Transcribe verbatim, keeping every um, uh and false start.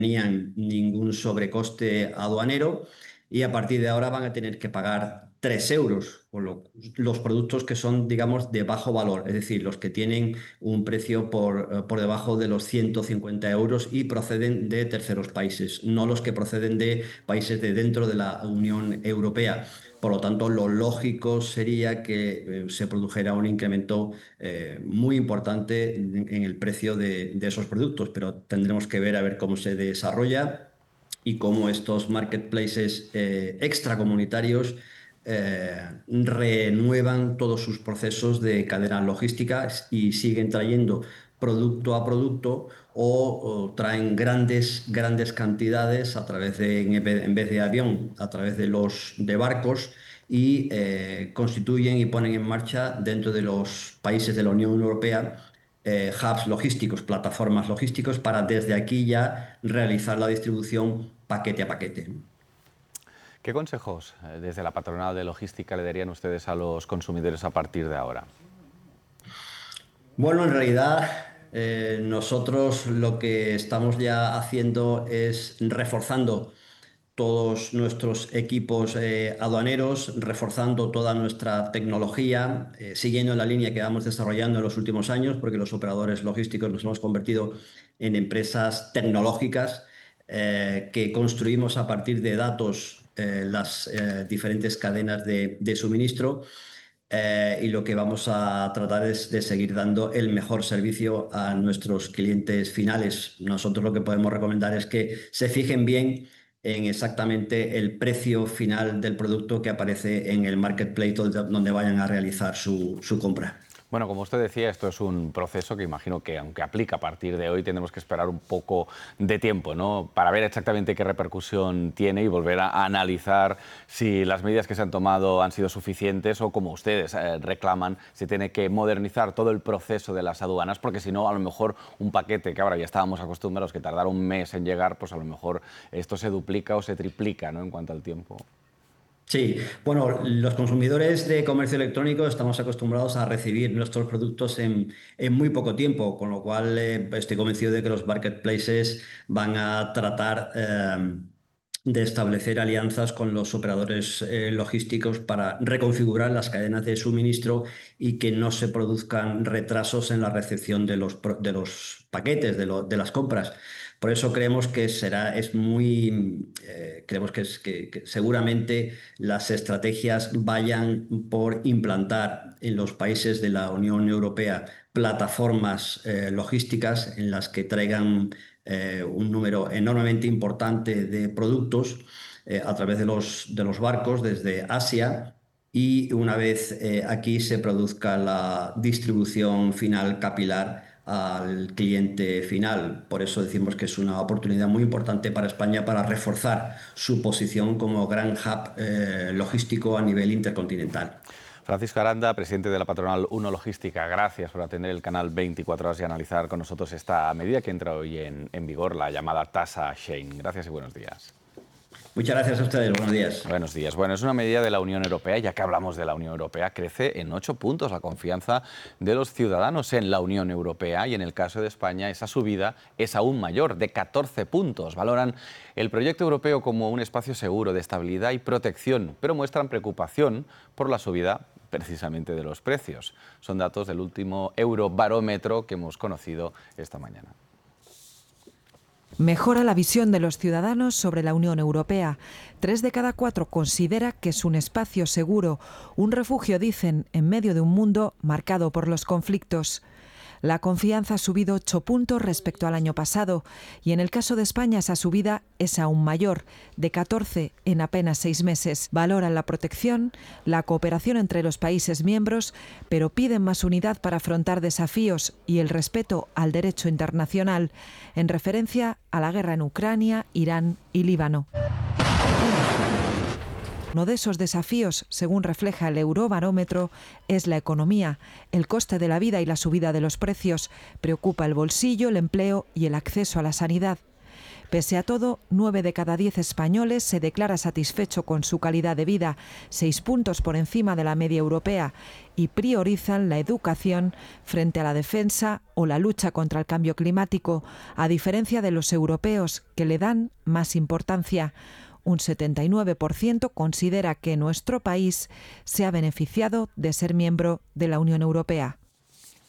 tenían ningún sobrecoste aduanero y a partir de ahora van a tener que pagar tres euros por lo- los productos que son, digamos, de bajo valor, es decir, los que tienen un precio por, eh, por debajo de los ciento cincuenta euros y proceden de terceros países, no los que proceden de países de dentro de la Unión Europea. Por lo tanto, lo lógico sería que eh, se produjera un incremento eh, muy importante en, en el precio de, de esos productos, pero tendremos que ver a ver cómo se desarrolla y cómo estos marketplaces eh, extracomunitarios eh, renuevan todos sus procesos de cadena logística y siguen trayendo producto a producto o, o traen grandes, grandes cantidades a través de, en vez en vez de avión, a través de los de barcos y eh, constituyen y ponen en marcha dentro de los países de la Unión Europea eh, hubs logísticos, plataformas logísticos para desde aquí ya realizar la distribución paquete a paquete. ¿Qué consejos eh, desde la patronal de logística le darían ustedes a los consumidores a partir de ahora? Bueno, en realidad eh, nosotros lo que estamos ya haciendo es reforzando todos nuestros equipos eh, aduaneros, reforzando toda nuestra tecnología, eh, siguiendo la línea que vamos desarrollando en los últimos años, porque los operadores logísticos nos hemos convertido en empresas tecnológicas eh, que construimos a partir de datos eh, las eh, diferentes cadenas de, de suministro. Eh, y lo que vamos a tratar es de seguir dando el mejor servicio a nuestros clientes finales. Nosotros lo que podemos recomendar es que se fijen bien en exactamente el precio final del producto que aparece en el marketplace donde, donde vayan a realizar su, su compra. Bueno, como usted decía, esto es un proceso que imagino que, aunque aplica a partir de hoy, tendremos que esperar un poco de tiempo, ¿no?, para ver exactamente qué repercusión tiene y volver a, a analizar si las medidas que se han tomado han sido suficientes o, como ustedes eh, reclaman, se tiene que modernizar todo el proceso de las aduanas, porque si no, a lo mejor un paquete que ahora ya estábamos acostumbrados que tardara un mes en llegar, pues a lo mejor esto se duplica o se triplica, ¿no?, en cuanto al tiempo. Sí, bueno, los consumidores de comercio electrónico estamos acostumbrados a recibir nuestros productos en, en muy poco tiempo, con lo cual eh, estoy convencido de que los marketplaces van a tratar eh, de establecer alianzas con los operadores eh, logísticos para reconfigurar las cadenas de suministro y que no se produzcan retrasos en la recepción de los, pro- de los paquetes, de, lo- de las compras. Por eso creemos que será, es muy, eh, creemos que, es, que, que seguramente las estrategias vayan por implantar en los países de la Unión Europea plataformas eh, logísticas en las que traigan eh, un número enormemente importante de productos eh, a través de los, de los barcos desde Asia y una vez eh, aquí se produzca la distribución final capilar al cliente final. Por eso decimos que es una oportunidad muy importante para España para reforzar su posición como gran hub eh, logístico a nivel intercontinental. Francisco Aranda, presidente de la patronal Uno Logística, gracias por atender el canal veinticuatro horas y analizar con nosotros esta medida que entra hoy en, en vigor, la llamada tasa Shein. Gracias y buenos días. Muchas gracias a ustedes. Buenos días. Buenos días. Bueno, es una medida de la Unión Europea. Ya que hablamos de la Unión Europea, crece en ocho puntos la confianza de los ciudadanos en la Unión Europea y en el caso de España esa subida es aún mayor, de catorce puntos. Valoran el proyecto europeo como un espacio seguro de estabilidad y protección, pero muestran preocupación por la subida precisamente de los precios. Son datos del último Eurobarómetro que hemos conocido esta mañana. Mejora la visión de los ciudadanos sobre la Unión Europea. Tres de cada cuatro considera que es un espacio seguro, un refugio, dicen, en medio de un mundo marcado por los conflictos. La confianza ha subido ocho puntos respecto al año pasado y en el caso de España esa subida es aún mayor, de catorce en apenas seis meses. Valoran la protección, la cooperación entre los países miembros, pero piden más unidad para afrontar desafíos y el respeto al derecho internacional, en referencia a la guerra en Ucrania, Irán y Líbano. Uno de esos desafíos, según refleja el Eurobarómetro, es la economía. El coste de la vida y la subida de los precios preocupa el bolsillo, el empleo y el acceso a la sanidad. Pese a todo, nueve de cada diez españoles se declara satisfecho con su calidad de vida, seis puntos por encima de la media europea, y priorizan la educación frente a la defensa o la lucha contra el cambio climático, a diferencia de los europeos, que le dan más importancia. Un setenta y nueve por ciento considera que nuestro país se ha beneficiado de ser miembro de la Unión Europea.